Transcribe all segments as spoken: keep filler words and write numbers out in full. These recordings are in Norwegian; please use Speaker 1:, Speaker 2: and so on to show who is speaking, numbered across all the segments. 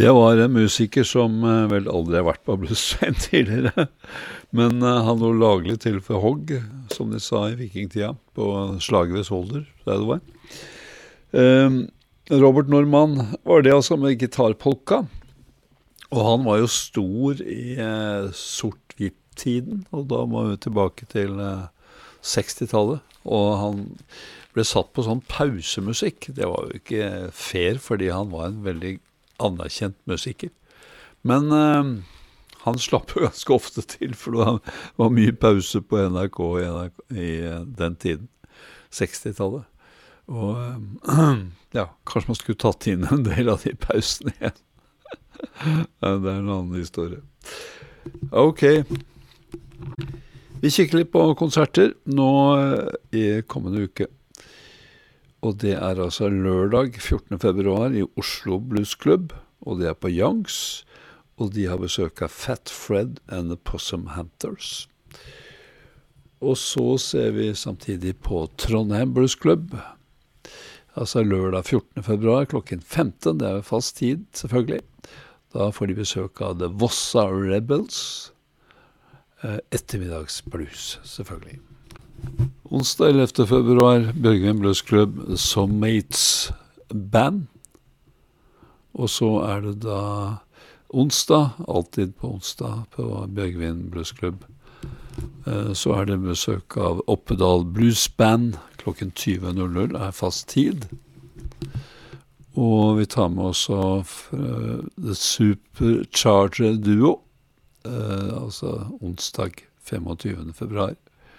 Speaker 1: Det var en musiker som eh, vel aldri har vært på Bluesveien tidligere, men eh, han lå laglig til for hogg, som de sa i vikingtida, på slaget ved Solder, der det var. Eh, Robert Norman var det altså med gitarpolka, og han var jo stor i eh, sort-hvitt-tiden, og da må vi tilbake til eh, sekstitallet, og han ble satt på sånn pausemusikk. Det var jo ikke fair, fordi han var en veldig anerkjent musiker. Men eh, han slapp jo ganske ofte til, for det var, var mye pause på N R K i, N R K, i eh, den tiden, sekstitallet. Og eh, ja, kanskje man skulle tatt inn en del av de pausene igjen. Det er en annen historie. Ok. Vi kikker litt på konserter nå eh, i kommende uke. Og det er altså lørdag fjortende februar i Oslo Blues Club, og det er på Youngs, og de har besøk av Fat Fred and the Possum Hunters. Og så ser vi samtidig på Trondheim Blues Club, altså lørdag fjortende februar klokken femten, det er fast tid selvfølgelig. Da får de besøk av The Vossa Rebels, ettermiddagsblues selvfølgelig. Onsdag ellevte februar, Bjørgvin Blues Club, The Soulmates Band. Og så er det da onsdag, alltid på onsdag på Bjørgvin Blues Club. Så er det besøk av Oppedal Blues Band klokken tjue null null, er fast tid. Og vi tar med også The Supercharger Duo, altså onsdag femogtyvende februar.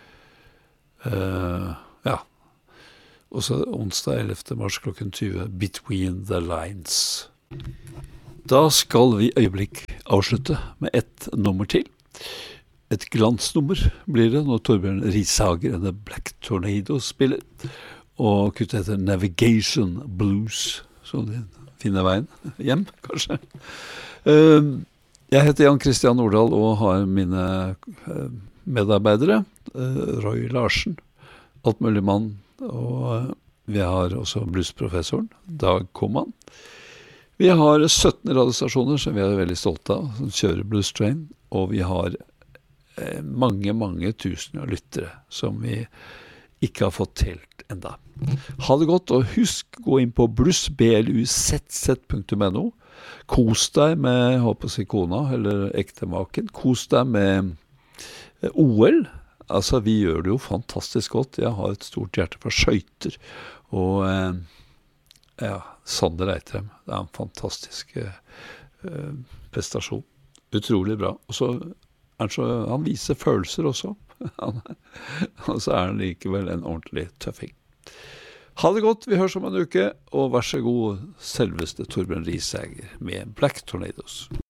Speaker 1: Uh, ja, og så onsdag ellevte mars klokken tjue, Between the Lines. Da skal vi øyeblikk avslutte med ett nummer til. Et glansnummer blir det når Torbjørn Rishager og The Black Tornado spiller, og kuttet heter Navigation Blues, så de finner veien hjem, kanskje. Uh, jeg heter Jan Christian Nordahl og har mine uh, medarbeidere, Roy Larsen, altmuligmann, og vi har også bluesprofessoren, Dag Koman. Vi har sytten radiostasjoner som vi er veldig stolte av, som kjører Blues Train, og vi har eh, mange, mange tusen lyttere som vi ikke har fått telt enda. Ha det godt, og husk gå inn på blues punktum no. Kos deg med, håper jeg, kona, eller ektemaken. Kos deg med O L, altså vi gjør det jo fantastisk godt. Jeg har et stort hjerte for skøyter, og eh, ja, Sander Eitrem, det er en fantastisk eh, prestasjon. Utrolig bra. Og så er han så, han viser følelser også. Og så er han likevel en ordentlig tøffing. Ha det godt, vi høres om en uke, og vær så god, selveste Torbjørn Rishager med Black Tornadoes.